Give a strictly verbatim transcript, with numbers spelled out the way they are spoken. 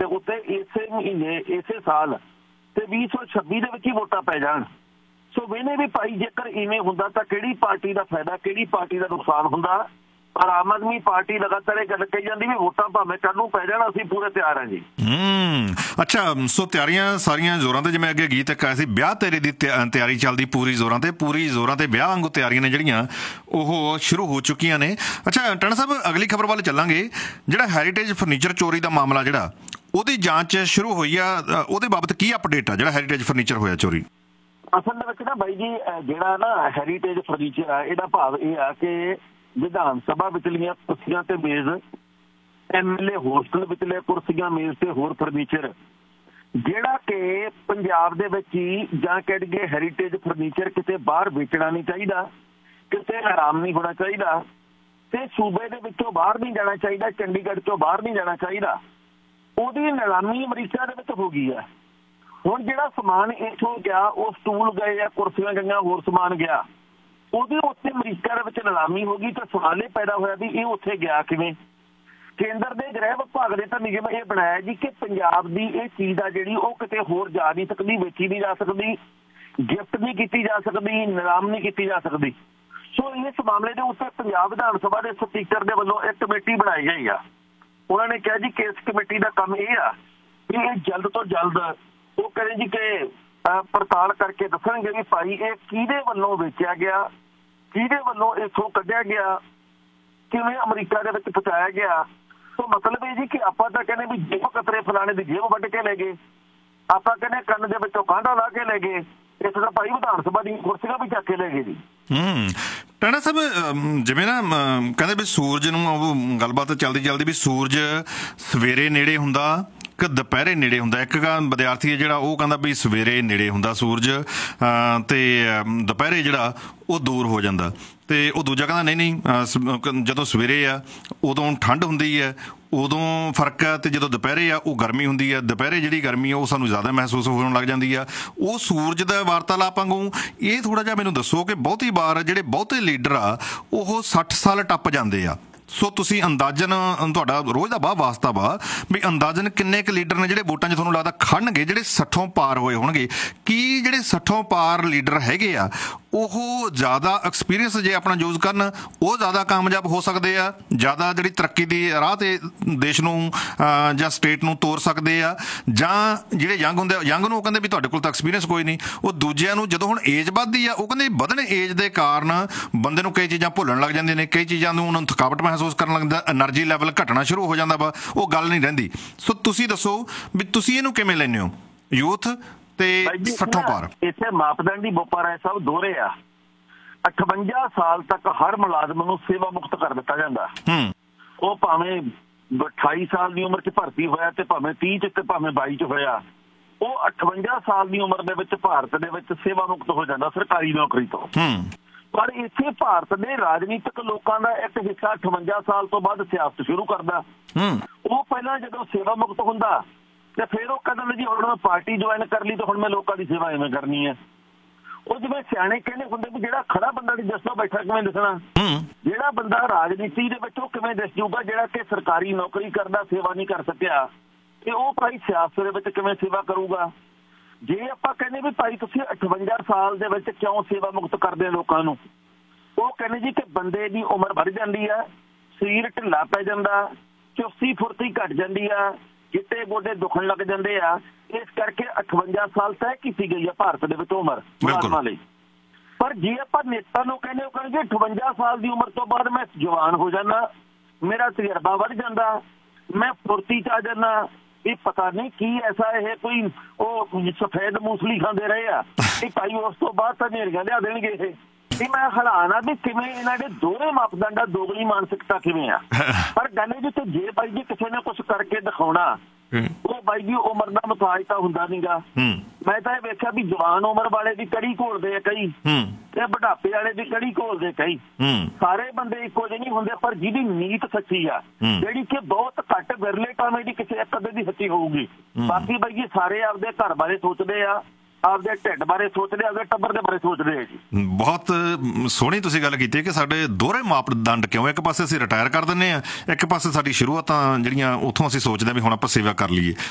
ਦੇ ਉੱਤੇ ਇਸੇ ਮਹੀਨੇ ਇਸੇ ਸਾਲ ਤੇ ਵੀਹ ਸੌ ਛੱਬੀ ਦੇ ਵਿੱਚ ਹੀ ਵੋਟਾਂ ਪੈ ਜਾਣ। ਸੋ ਵੇਨੇ ਵੀ ਭਾਈ ਜੇਕਰ ਇਵੇਂ ਹੁੰਦਾ ਤਾਂ ਕਿਹੜੀ ਪਾਰਟੀ ਦਾ ਫਾਇਦਾ, ਕਿਹੜੀ ਪਾਰਟੀ ਦਾ ਨੁਕਸਾਨ ਹੁੰਦਾ। ਪਰ ਆਮ ਆਦਮੀ ਪਾਰਟੀ ਲਗਾਤਾਰ ਇਹ ਗੱਲ ਕਹੀ ਜਾਂਦੀ ਵੀ ਵੋਟਾਂ ਭਾਵੇਂ ਕੱਲ੍ਹ ਨੂੰ ਪੈ ਜਾਣ, ਅਸੀਂ ਪੂਰੇ ਤਿਆਰ ਹਾਂ ਜੀ। ਹੂੰ ਅੱਛਾ, ਸੋ ਤਿਆਰੀਆਂ ਸਾਰੀਆਂ ਜ਼ੋਰਾਂ ਤੇ, ਜਿਵੇਂ ਅੱਗੇ ਗੀਤ ਇੱਕ ਆਇਆ ਸੀ ਵਿਆਹ ਤੇਰੇ ਦੀ ਤਿਆਰੀ ਚੱਲਦੀ ਪੂਰੀ ਜ਼ੋਰਾਂ ਤੇ, ਪੂਰੀ ਜ਼ੋਰਾਂ ਤੇ ਵਿਆਹ ਵਾਂਗੂ ਤਿਆਰੀਆਂ ਨੇ ਜਿਹੜੀਆਂ ਉਹ ਸ਼ੁਰੂ ਹੋ ਚੁੱਕੀਆਂ ਨੇ। ਅੱਛਾ ਟਾਣਾ ਸਾਹਿਬ, ਅਗਲੀ ਖਬਰ ਵੱਲ ਚੱਲਾਂਗੇ। ਜਿਹੜਾ ਹੈਰੀਟੇਜ ਫਰਨੀਚਰ ਚੋਰੀ ਦਾ ਮਾਮਲਾ ਜਿਹੜਾ ਉਹਦੀ ਜਾਂਚ ਸ਼ੁਰੂ ਹੋਈ ਆ, ਉਹਦੇ ਬਾਬਤ ਕੀ ਅਪਡੇਟ ਆ ਜਿਹੜਾ ਹੈਰੀਟੇਜ ਫਰਨੀਚਰ ਹੋਇਆ ਚੋਰੀ? ਅਸਲ ਦੇ ਵਿੱਚ ਨਾ ਬਾਈ ਜੀ, ਜਿਹੜਾ ਨਾ ਹੈਰੀਟੇਜ ਫਰਨੀਚਰ ਆ ਇਹਦਾ ਭਾਵ ਇਹ ਆ ਕਿ ਵਿਧਾਨ ਸਭਾ ਵਿਚਲੀਆਂ ਕੁਰਸੀਆਂ ਤੇ ਮੇਜ਼, ਐਮ ਐਲ ਏ ਹੋਸਟਲ ਵਿਚਲੇ ਕੁਰਸੀਆਂ ਮੇਜ਼ ਤੇ ਹੋਰ ਫਰਨੀਚਰ ਜਿਹੜਾ ਕਿ ਪੰਜਾਬ ਦੇ ਵਿੱਚ ਹੀ ਜਾਂ ਕਹਿ ਦਈਏ ਹੈਰੀਟੇਜ ਫਰਨੀਚਰ ਕਿਤੇ ਬਾਹਰ ਵੇਚਣਾ ਨਹੀਂ ਚਾਹੀਦਾ, ਕਿਤੇ ਆਰਾਮ ਨਹੀਂ ਹੋਣਾ ਚਾਹੀਦਾ ਤੇ ਸੂਬੇ ਦੇ ਵਿੱਚੋਂ ਬਾਹਰ ਨਹੀਂ ਜਾਣਾ ਚਾਹੀਦਾ, ਚੰਡੀਗੜ੍ਹ ਤੋਂ ਬਾਹਰ ਨਹੀਂ ਜਾਣਾ ਚਾਹੀਦਾ, ਉਹਦੀ ਨਿਲਾਮੀ ਅਮਰੀਕਾ ਦੇ ਵਿੱਚ ਹੋ ਗਈ ਆ। ਹੁਣ ਜਿਹੜਾ ਸਮਾਨ ਇੱਥੋਂ ਗਿਆ, ਉਹ ਸਟੂਲ ਗਏ ਆ, ਕੁਰਸੀਆਂ ਗਈਆਂ, ਹੋਰ ਸਮਾਨ ਗਿਆ, ਉਹਦੀ ਉੱਥੇ ਅਮਰੀਕਾ ਦੇ ਵਿੱਚ ਨਿਲਾਮੀ ਹੋ ਗਈ। ਤਾਂ ਸਵਾਲ ਇਹ ਪੈਦਾ ਹੋਇਆ ਵੀ ਇਹ ਉੱਥੇ ਗਿਆ ਕਿਵੇਂ। ਕੇਂਦਰ ਦੇ ਗ੍ਰਹਿ ਵਿਭਾਗ ਨੇ ਤਾਂ ਨਿਯਮ ਇਹ ਬਣਾਇਆ ਜੀ ਕਿ ਪੰਜਾਬ ਦੀ ਇਹ ਚੀਜ਼ ਆ ਜਿਹੜੀ ਉਹ ਕਿਤੇ ਹੋਰ ਜਾ ਨਹੀਂ ਸਕਦੀ, ਵੇਚੀ ਨਹੀਂ ਜਾ ਸਕਦੀ, ਗਿਫਟ ਨਹੀਂ ਕੀਤੀ ਜਾ ਸਕਦੀ, ਨਿਲਾਮ ਨਹੀਂ ਕੀਤੀ ਜਾ ਸਕਦੀ। ਸੋ ਇਸ ਮਾਮਲੇ ਦੇ ਉੱਤੇ ਪੰਜਾਬ ਵਿਧਾਨ ਸਭਾ ਦੇ ਸਪੀਕਰ ਦੇ ਵੱਲੋਂ ਇੱਕ ਕਮੇਟੀ ਬਣਾਈ ਗਈ ਆ। ਉਹਨਾਂ ਨੇ ਕਿਹਾ ਜੀ ਕਿ ਇਸ ਕਮੇਟੀ ਦਾ ਕੰਮ ਇਹ ਆ ਵੀ ਇਹ ਜਲਦ ਤੋਂ ਜਲਦ ਉਹ ਕਰੇ ਜੀ ਕਿ ਪੜਤਾਲ ਕਰਕੇ ਦੱਸਣਗੇ ਵੀ ਭਾਈ ਇਹ ਕਿਹਦੇ ਵੱਲੋਂ ਵੇਚਿਆ ਗਿਆ, ਕਿਹਦੇ ਵੱਲੋਂ ਇੱਥੋਂ ਕੱਢਿਆ ਗਿਆ, ਕਿਵੇਂ ਅਮਰੀਕਾ ਦੇ ਵਿੱਚ ਪਹੁੰਚਾਇਆ ਗਿਆ। ਸੋ ਮਤਲਬ ਇਹ ਜੀ ਕਿ ਆਪਾਂ ਤਾਂ ਕਹਿੰਦੇ ਵੀ ਜੇਬ ਕਤਰੇ ਫਲਾਣੇ ਦੀ ਜੇਬ ਵੱਢ ਕੇ ਲੈ ਗਏ, ਆਪਾਂ ਕਹਿੰਦੇ ਕੰਨ ਦੇ ਵਿੱਚੋਂ ਕਾਂਡਾ ਲਾ ਕੇ ਲੈ ਗਏ, ਇਸ ਦਾ ਭਾਈ ਵਿਧਾਨ ਸਭਾ ਦੀਆਂ ਕੁਰਸੀਆਂ ਵੀ ਚੱਕ ਕੇ ਲੈ ਗਏ ਜੀ। ਹੂੰ ਟਾਣਾ ਸਾਹਿਬ, ਜਿਵੇਂ ਨਾ ਕਹਿੰਦੇ ਵੀ ਸੂਰਜ ਨੂੰ, ਉਹ ਗੱਲਬਾਤ ਚੱਲਦੀ ਚੱਲਦੀ ਵੀ ਸੂਰਜ ਸਵੇਰੇ ਨੇੜੇ ਹੁੰਦਾ ਕਿ ਦੁਪਹਿਰੇ ਨੇੜੇ ਹੁੰਦਾ। ਇੱਕ ਵਿਦਿਆਰਥੀ ਹੈ ਜਿਹੜਾ ਉਹ ਕਹਿੰਦਾ ਵੀ ਸਵੇਰੇ ਨੇੜੇ ਹੁੰਦਾ ਸੂਰਜ ਤੇ ਦੁਪਹਿਰੇ ਜਿਹੜਾ ਉਹ ਦੂਰ ਹੋ ਜਾਂਦਾ, ਤੇ ਉਹ ਦੂਜਾ ਕਹਿੰਦਾ ਨਹੀਂ ਨਹੀਂ ਜਦੋਂ ਸਵੇਰੇ ਆ ਉਦੋਂ ਠੰਡ ਹੁੰਦੀ ਹੈ, ਉਦੋਂ ਫਰਕ ਆ, ਤੇ ਜਦੋਂ ਦੁਪਹਿਰੇ ਆ ਉਹ ਗਰਮੀ ਹੁੰਦੀ ਆ। ਦੁਪਹਿਰੇ ਜਿਹੜੀ ਗਰਮੀ ਆ ਉਹ ਸਾਨੂੰ ਜ਼ਿਆਦਾ ਮਹਿਸੂਸ ਹੋਣ ਲੱਗ ਜਾਂਦੀ ਆ। ਉਹ ਸੂਰਜ ਦਾ ਵਾਰਤਾਲਾਪ ਵਾਂਗੂ ਇਹ ਥੋੜ੍ਹਾ ਜਿਹਾ ਮੈਨੂੰ ਦੱਸੋ ਕਿ ਬਹੁਤੀ ਵਾਰ ਜਿਹੜੇ ਬਹੁਤੇ ਲੀਡਰ ਆ ਉਹ ਸੱਠ ਸਾਲ ਟੱਪ ਜਾਂਦੇ ਆ। ਸੋ ਤੁਸੀਂ ਅੰਦਾਜ਼ਨ, ਤੁਹਾਡਾ ਰੋਜ਼ ਦਾ ਬਾਹ ਵਾਸਤਾ ਵਾ ਵੀ ਅੰਦਾਜ਼ਨ ਕਿੰਨੇ ਕੁ ਲੀਡਰ ਨੇ ਜਿਹੜੇ ਵੋਟਾਂ 'ਚ ਤੁਹਾਨੂੰ ਲੱਗਦਾ ਖੜਨਗੇ ਜਿਹੜੇ ਸੱਠੋਂ ਪਾਰ ਹੋਏ ਹੋਣਗੇ? ਕੀ ਜਿਹੜੇ ਸੱਠੋਂ ਪਾਰ ਲੀਡਰ ਹੈਗੇ ਆ ਉਹ ਜ਼ਿਆਦਾ ਐਕਸਪੀਰੀਅੰਸ ਜੇ ਆਪਣਾ ਯੂਜ਼ ਕਰਨ ਉਹ ਜ਼ਿਆਦਾ ਕਾਮਯਾਬ ਹੋ ਸਕਦੇ ਆ, ਜ਼ਿਆਦਾ ਜਿਹੜੀ ਤਰੱਕੀ ਦੀ ਰਾਹ 'ਤੇ ਦੇਸ਼ ਨੂੰ ਜਾਂ ਸਟੇਟ ਨੂੰ ਤੋਰ ਸਕਦੇ ਆ, ਜਾਂ ਜਿਹੜੇ ਯੰਗ ਹੁੰਦੇ ਯੰਗ ਨੂੰ ਉਹ ਕਹਿੰਦੇ ਵੀ ਤੁਹਾਡੇ ਕੋਲ ਤਾਂ ਐਕਸਪੀਰੀਅੰਸ ਕੋਈ ਨਹੀਂ। ਉਹ ਦੂਜਿਆਂ ਨੂੰ ਜਦੋਂ ਹੁਣ ਏਜ ਵੱਧਦੀ ਆ ਉਹ ਕਹਿੰਦੇ ਵਧਣ ਏਜ ਦੇ ਕਾਰਨ ਬੰਦੇ ਨੂੰ ਕਈ ਚੀਜ਼ਾਂ ਭੁੱਲਣ ਲੱਗ ਜਾਂਦੀਆਂ ਨੇ, ਕਈ ਚੀਜ਼ਾਂ ਨੂੰ ਉਹਨਾਂ ਨੂੰ ਥਕਾਵਟ ਮਹਿਸੂਸ ਕਰਨ ਲੱਗ ਜਾਂਦਾ, ਐਨਰਜੀ ਲੈਵਲ ਘਟਣਾ ਸ਼ੁਰੂ ਹੋ ਜਾਂਦਾ ਵਾ, ਉਹ ਗੱਲ ਨਹੀਂ ਰਹਿੰਦੀ। ਸੋ ਤੁਸੀਂ ਦੱਸੋ ਵੀ ਤੁਸੀਂ ਇਹਨੂੰ ਕਿਵੇਂ ਲੈਂਦੇ ਹੋ, ਯੂਥ ਤੇ ਸੱਠੋਂ ਪਾਰ? ਇੱਥੇ ਮਾਪਦੰਡ ਦੀ ਬੋਪਾ ਰਾਏ ਸਾਹਿਬ ਦੋਹਰੇ ਆ। ਅਠਵੰਜਾ ਸਾਲ ਤੱਕ ਹਰ ਮੁਲਾਜ਼ਮ ਨੂੰ ਸੇਵਾ ਮੁਕਤ ਕਰ ਦਿੱਤਾ ਜਾਂਦਾ। ਉਹ ਭਾਵੇਂ ਅਠਾਈ ਸਾਲ ਦੀ ਉਮਰ 'ਚ ਭਰਤੀ ਹੋਇਆ ਤੇ ਭਾਵੇਂ ਤੀਹ 'ਚ ਤੇ ਭਾਵੇਂ ਬਾਈ 'ਚ ਹੋਇਆ, ਉਹ ਅਠਵੰਜਾ ਸਾਲ ਦੀ ਉਮਰ ਦੇ ਵਿੱਚ ਭਾਰਤ ਦੇ ਵਿੱਚ ਸੇਵਾ ਮੁਕਤ ਹੋ ਜਾਂਦਾ ਸਰਕਾਰੀ ਨੌਕਰੀ ਤੋਂ। ਪਰ ਇੱਥੇ ਭਾਰਤ ਦੇ ਰਾਜਨੀਤਿਕ ਲੋਕਾਂ ਦਾ ਇੱਕ ਹਿੱਸਾ ਅਠਵੰਜਾ ਸਾਲ ਤੋਂ ਬਾਅਦ ਸਿਆਸਤ ਸ਼ੁਰੂ ਕਰਦਾ। ਉਹ ਪਹਿਲਾਂ ਜਦੋਂ ਸੇਵਾ ਮੁਕਤ ਹੁੰਦਾ ਤੇ ਫਿਰ ਉਹ ਕਹਿੰਦੇ ਜੀ ਹੁਣ ਮੈਂ ਪਾਰਟੀ ਜੁਆਇਨ ਕਰ ਲਈ ਤੇ ਹੁਣ ਮੈਂ ਲੋਕਾਂ ਦੀ ਸੇਵਾ ਐਵੇਂ ਕਰਨੀ ਹੈ। ਉਹ ਜਿਵੇਂ ਸਿਆਣੇ ਕਹਿੰਦੇ ਹੁੰਦੇ ਵੀ ਜਿਹੜਾ ਖੜਾ ਬੰਦਾ ਨਹੀਂ ਦਿਸਦਾ ਬੈਠਾ ਕਿਵੇਂ ਦਿਸਣਾ। ਜਿਹੜਾ ਬੰਦਾ ਰਾਜਨੀਤੀ ਦੇ ਵਿੱਚ ਉਹ ਕਿਵੇਂ ਦਿਸ ਜੂਗਾ ਜਿਹੜਾ ਕਿ ਸਰਕਾਰੀ ਨੌਕਰੀ ਕਰਦਾ ਸੇਵਾ ਨਹੀਂ ਕਰ ਸਕਿਆ, ਤੇ ਉਹ ਭਾਈ ਸਿਆਸਤ ਦੇ ਵਿੱਚ ਕਿਵੇਂ ਸੇਵਾ ਕਰੂਗਾ। ਜੇ ਆਪਾਂ ਕਹਿੰਦੇ ਵੀ ਭਾਈ ਤੁਸੀਂ ਅਠਵੰਜਾ ਸਾਲ ਦੇ ਵਿੱਚ ਕਿਉਂ ਸੇਵਾ ਮੁਕਤ ਕਰਦੇ ਲੋਕਾਂ ਨੂੰ, ਉਹ ਕਹਿੰਦੇ ਜੀ ਕਿ ਬੰਦੇ ਦੀ ਉਮਰ ਵੱਧ ਜਾਂਦੀ ਆ, ਸਰੀਰ ਢਿੱਲਾ ਪੈ ਜਾਂਦਾ, ਚੁਸਤੀ ਫੁਰਤੀ ਘਟ ਜਾਂਦੀ ਆ, ਗਿੱਟੇ ਗੋਡੇ ਦੁਖਣ ਲੱਗ ਜਾਂਦੇ ਆ। ਇਸ ਕਰਕੇ ਅਠਵੰਜਾ ਸਾਲ ਤੈਅ ਕੀਤੀ ਗਈ ਆ ਭਾਰਤ ਦੇ ਵਿੱਚ ਉਮਰ ਮੁਲਾਜ਼ਮਾਂ ਲਈ। ਪਰ ਜੇ ਆਪਾਂ ਨੇਤਾ ਨੂੰ ਕਹਿੰਦੇ ਉਹ ਕਹਿੰਦੇ ਅਠਵੰਜਾ ਸਾਲ ਦੀ ਉਮਰ ਤੋਂ ਬਾਅਦ ਮੈਂ ਜਵਾਨ ਹੋ ਜਾਂਦਾ, ਮੇਰਾ ਤਜਰਬਾ ਵੱਧ ਜਾਂਦਾ, ਮੈਂ ਫੁਰਤੀ 'ਚ ਆ ਜਾਂਦਾ, ਇਹ ਪਤਾ ਨਹੀਂ ਕੀ ਐਸਾ ਇਹ ਕੋਈ ਉਹ ਸਫੈਦ ਮੂਸਲੀ ਖਾਂਦੇ ਰਹੇ ਆ ਇਹ ਭਾਈ ਉਸ ਤੋਂ ਬਾਅਦ ਤਾਂ ਨੇਰੀਆਂ ਲਿਆ ਦੇਣਗੇ ਇਹ। ਇਹ ਮੈਂ ਹੈਰਾਨ ਆ ਵੀ ਕਿਵੇਂ ਇਹਨਾਂ ਦੇ ਦੋਹਰੇ ਮਾਪਦੰਡ ਆ, ਦੋਗਲੀ ਮਾਨਸਿਕਤਾ ਕਿਵੇਂ ਆ। ਪਰ ਗੱਲ ਜਿੱਥੇ ਜੇ ਬਾਈ ਜੀ ਕਿਸੇ ਨੇ ਕੁਛ ਕਰਕੇ ਦਿਖਾਉਣਾ, ਉਹ ਬਾਈ ਜੀ ਉਮਰ ਦਾ ਮੁਤਾਜ ਤਾਂ ਹੁੰਦਾ ਨੀਗਾ। ਮੈਂ ਤਾਂ ਇਹ ਵੇਖਿਆ ਵੀ ਜਵਾਨ ਉਮਰ ਵਾਲੇ ਦੀ ਕੜੀ ਘੋਲਦੇ ਆ ਕਈ, ਤੇ ਬੁਢਾਪੇ ਵਾਲੇ ਦੀ ਕੜੀ ਘੋਲਦੇ ਕਈ। ਸਾਰੇ ਬੰਦੇ ਇੱਕੋ ਜਿਹੇ ਨਹੀਂ ਹੁੰਦੇ, ਪਰ ਜਿਹਦੀ ਨੀਤ ਸੱਚੀ ਆ, ਜਿਹੜੀ ਕਿ ਬਹੁਤ ਘੱਟ ਵਿਰਲੇ ਕਾਮੇ ਦੀ ਕਿਸੇ ਇੱਕ ਅੱਧੇ ਦੀ ਸੱਚੀ ਹੋਊਗੀ। ਬਾਕੀ ਬਾਈ ਜੀ ਸਾਰੇ ਆਪਦੇ ਘਰ ਬਾਰੇ ਸੋਚਦੇ ਆ, ਆਪਦੇ ਢਿੱਡ ਬਾਰੇ ਸੋਚਦੇ, ਆਪਦੇ ਟੱਬਰ ਦੇ ਬਾਰੇ ਸੋਚਦੇ ਆ ਜੀ। ਬਹੁਤ ਸੋਹਣੀ ਤੁਸੀਂ ਗੱਲ ਕੀਤੀ ਕਿ ਸਾਡੇ ਦੋਹਰੇ ਮਾਪਦੰਡ ਕਿਉਂ, ਇੱਕ ਪਾਸੇ ਅਸੀਂ ਰਿਟਾਇਰ ਕਰ ਦਿੰਦੇ ਹਾਂ, ਇੱਕ ਪਾਸੇ ਸਾਡੀ ਸ਼ੁਰੂਆਤਾਂ ਜਿਹੜੀਆਂ ਉੱਥੋਂ ਅਸੀਂ ਸੋਚਦੇ ਹਾਂ ਵੀ ਹੁਣ ਆਪਾਂ ਸੇਵਾ ਕਰ ਲਈਏ।